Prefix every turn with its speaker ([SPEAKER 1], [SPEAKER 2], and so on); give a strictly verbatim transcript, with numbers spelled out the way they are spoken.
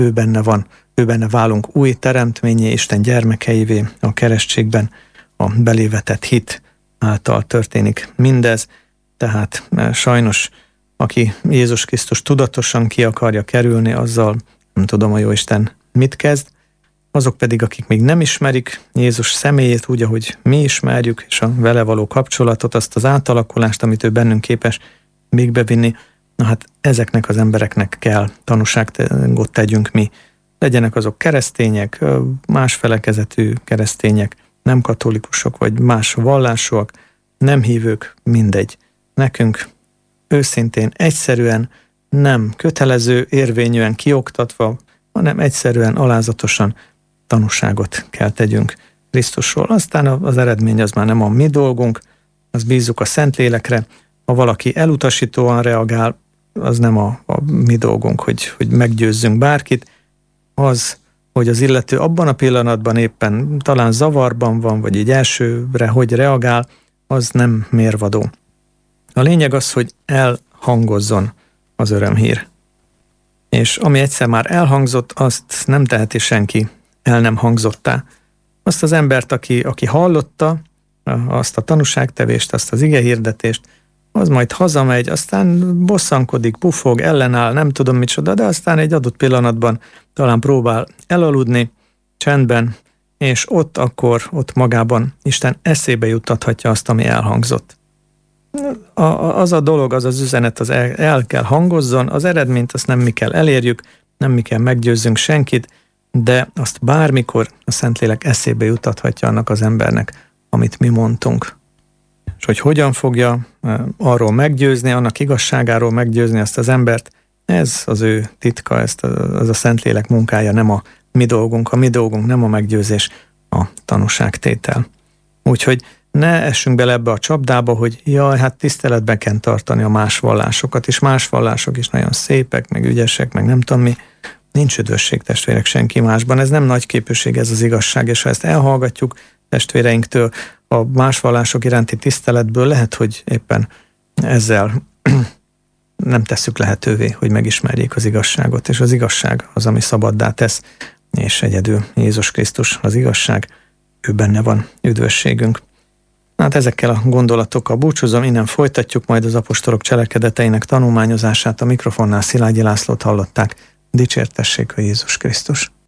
[SPEAKER 1] ő benne van, ő benne válunk új teremtményé, Isten gyermekeivé a keresztségben, a belévetett hit által történik mindez, tehát sajnos aki Jézus Krisztus tudatosan ki akarja kerülni, azzal nem tudom, a Jóisten mit kezd, azok pedig, akik még nem ismerik Jézus személyét úgy, ahogy mi ismerjük, és a vele való kapcsolatot, azt az átalakulást, amit ő bennünk képes még bevinni, na hát ezeknek az embereknek kell tanúságot tegyünk mi. Legyenek azok keresztények, más felekezetű keresztények, nem katolikusok, vagy más vallásúak, nem hívők, mindegy. Nekünk őszintén, egyszerűen, nem kötelező, érvényűen kioktatva, hanem egyszerűen, alázatosan tanúságot kell tegyünk Krisztusról. Aztán az eredmény az már nem a mi dolgunk, az bízzuk a Szentlélekre. Ha valaki elutasítóan reagál, az nem a, a mi dolgunk, hogy, hogy meggyőzzünk bárkit. Az, hogy az illető abban a pillanatban éppen talán zavarban van, vagy így elsőre hogy reagál, az nem mérvadó. A lényeg az, hogy elhangozzon az örömhír. És ami egyszer már elhangzott, azt nem teheti senki el nem hangzottá. Azt az embert, aki, aki hallotta azt a tanúságtevést, azt az igehirdetést, az majd hazamegy, aztán bosszankodik, pufog, ellenáll, nem tudom micsoda, de aztán egy adott pillanatban talán próbál elaludni, csendben, és ott akkor, ott magában Isten eszébe juttathatja azt, ami elhangzott. A, az a dolog, az az üzenet, az el, el kell hangozzon, az eredményt azt nem mi kell elérjük, nem mi kell meggyőzzünk senkit, de azt bármikor a Szentlélek eszébe juttathatja annak az embernek, amit mi mondtunk. És hogy hogyan fogja arról meggyőzni, annak igazságáról meggyőzni azt az embert, ez az ő titka, ezt a, az a Szentlélek munkája, nem a mi dolgunk, a mi dolgunk nem a meggyőzés, a tanúságtétel. Úgyhogy ne essünk bele ebbe a csapdába, hogy jaj, hát tiszteletben kell tartani a más vallásokat, és más vallások is nagyon szépek, meg ügyesek, meg nem tudom mi. Nincs üdvösség, testvérek, senki másban. Ez nem nagy képűség, ez az igazság, és ha ezt elhallgatjuk testvéreinktől, a más vallások iránti tiszteletből, lehet, hogy éppen ezzel nem tesszük lehetővé, hogy megismerjék az igazságot, és az igazság az, ami szabaddá tesz, és egyedül Jézus Krisztus az igazság, ő benne van üdvösségünk. Hát ezekkel a gondolatokkal búcsúzom, innen folytatjuk majd az apostolok cselekedeteinek tanulmányozását. A mikrofonnál Szilágyi Lászlót hallották. Dicsértessék a Jézus Krisztus!